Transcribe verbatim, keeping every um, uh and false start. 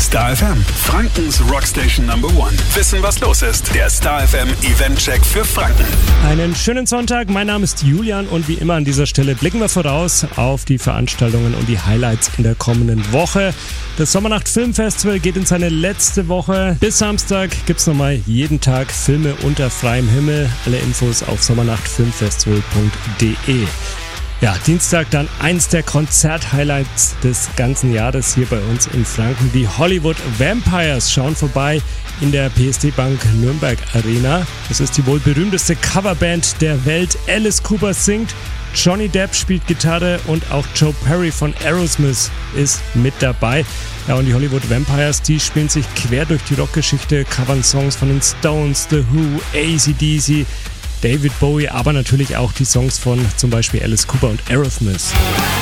Star F M, Frankens Rockstation Number One. Wissen, was los ist. Der Star F M Eventcheck für Franken. Einen schönen Sonntag. Mein Name ist Julian und wie immer an dieser Stelle blicken wir voraus auf die Veranstaltungen und die Highlights in der kommenden Woche. Das Sommernacht Filmfestival geht in seine letzte Woche. Bis Samstag gibt's nochmal jeden Tag Filme unter freiem Himmel. Alle Infos auf sommernachtfilmfestival punkt de. Ja, Dienstag dann eins der Konzert-Highlights des ganzen Jahres hier bei uns in Franken. Die Hollywood Vampires schauen vorbei in der P S D Bank Nürnberg Arena. Das ist die wohl berühmteste Coverband der Welt. Alice Cooper singt, Johnny Depp spielt Gitarre und auch Joe Perry von Aerosmith ist mit dabei. Ja, und die Hollywood Vampires, die spielen sich quer durch die Rockgeschichte, covern Songs von den Stones, The Who, A C D C, David Bowie, aber natürlich auch die Songs von zum Beispiel Alice Cooper und Aerosmith.